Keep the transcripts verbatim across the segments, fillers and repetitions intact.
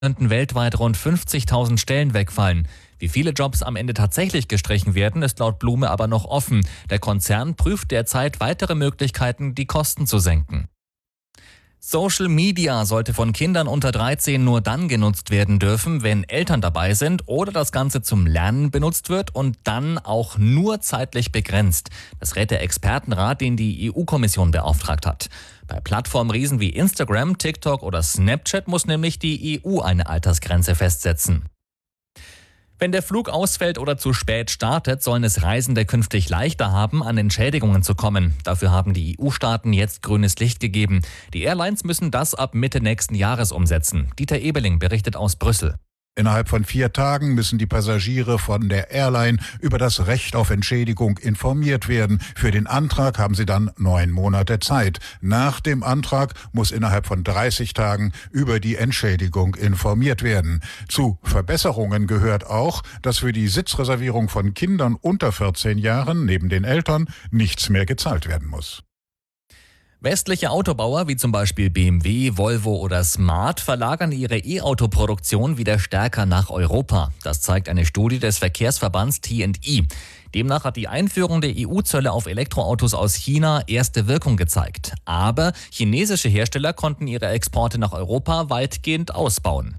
könnten weltweit rund fünfzigtausend Stellen wegfallen. Wie viele Jobs am Ende tatsächlich gestrichen werden, ist laut Blume aber noch offen. Der Konzern prüft derzeit weitere Möglichkeiten, die Kosten zu senken. Social Media sollte von Kindern unter dreizehn nur dann genutzt werden dürfen, wenn Eltern dabei sind oder das Ganze zum Lernen benutzt wird und dann auch nur zeitlich begrenzt. Das rät der Expertenrat, den die E U-Kommission beauftragt hat. Bei Plattformriesen wie Instagram, TikTok oder Snapchat muss nämlich die E U eine Altersgrenze festsetzen. Wenn der Flug ausfällt oder zu spät startet, sollen es Reisende künftig leichter haben, an Entschädigungen zu kommen. Dafür haben die E U-Staaten jetzt grünes Licht gegeben. Die Airlines müssen das ab Mitte nächsten Jahres umsetzen. Dieter Ebeling berichtet aus Brüssel. Innerhalb von vier Tagen müssen die Passagiere von der Airline über das Recht auf Entschädigung informiert werden. Für den Antrag haben sie dann neun Monate Zeit. Nach dem Antrag muss innerhalb von dreißig Tagen über die Entschädigung informiert werden. Zu Verbesserungen gehört auch, dass für die Sitzreservierung von Kindern unter vierzehn Jahren neben den Eltern nichts mehr gezahlt werden muss. Westliche Autobauer wie zum Beispiel B M W, Volvo oder Smart verlagern ihre E-Auto-Produktion wieder stärker nach Europa. Das zeigt eine Studie des Verkehrsverbands T und E. Demnach hat die Einführung der E U-Zölle auf Elektroautos aus China erste Wirkung gezeigt. Aber chinesische Hersteller konnten ihre Exporte nach Europa weitgehend ausbauen.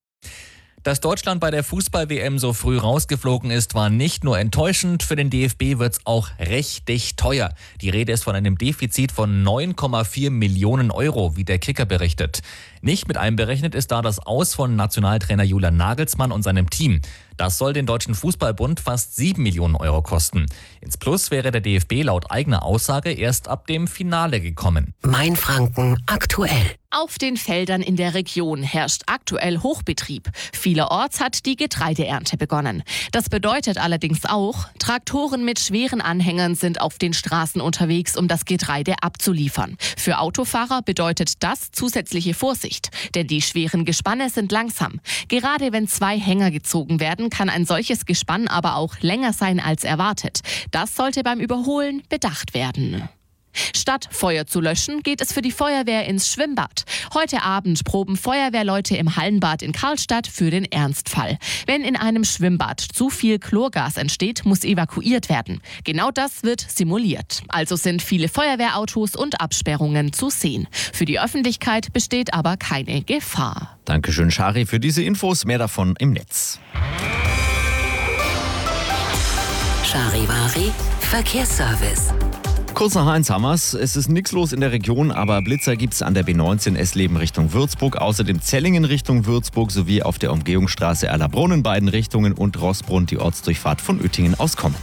Dass Deutschland bei der Fußball-W M so früh rausgeflogen ist, war nicht nur enttäuschend, für den D F B wird's auch richtig teuer. Die Rede ist von einem Defizit von neun Komma vier Millionen Euro, wie der Kicker berichtet. Nicht mit einberechnet ist da das Aus von Nationaltrainer Julian Nagelsmann und seinem Team. Das soll den Deutschen Fußballbund fast sieben Millionen Euro kosten. Ins Plus wäre der D F B laut eigener Aussage erst ab dem Finale gekommen. Mainfranken aktuell. Auf den Feldern in der Region herrscht aktuell Hochbetrieb. Vielerorts hat die Getreideernte begonnen. Das bedeutet allerdings auch, Traktoren mit schweren Anhängern sind auf den Straßen unterwegs, um das Getreide abzuliefern. Für Autofahrer bedeutet das zusätzliche Vorsicht, denn die schweren Gespanne sind langsam. Gerade wenn zwei Hänger gezogen werden, kann ein solches Gespann aber auch länger sein als erwartet. Das sollte beim Überholen bedacht werden. Statt Feuer zu löschen, geht es für die Feuerwehr ins Schwimmbad. Heute Abend proben Feuerwehrleute im Hallenbad in Karlstadt für den Ernstfall. Wenn in einem Schwimmbad zu viel Chlorgas entsteht, muss evakuiert werden. Genau das wird simuliert. Also sind viele Feuerwehrautos und Absperrungen zu sehen. Für die Öffentlichkeit besteht aber keine Gefahr. Dankeschön, Shari, für diese Infos. Mehr davon im Netz. Charivari Verkehrsservice. Kurz nach eins haben wir's. Es ist nichts los in der Region, aber Blitzer gibt's an der B neunzehn Essleben Richtung Würzburg, außerdem Zellingen Richtung Würzburg sowie auf der Umgehungsstraße Erlabrunn in beiden Richtungen und Rossbrunn die Ortsdurchfahrt von Oettingen aus kommt.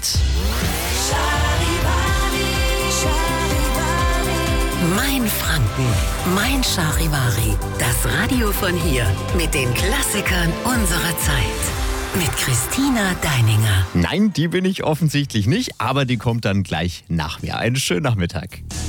Mainfranken, mein Charivari. Das Radio von hier mit den Klassikern unserer Zeit. Mit Christina Deininger. Nein, die bin ich offensichtlich nicht, aber die kommt dann gleich nach mir. Einen schönen Nachmittag.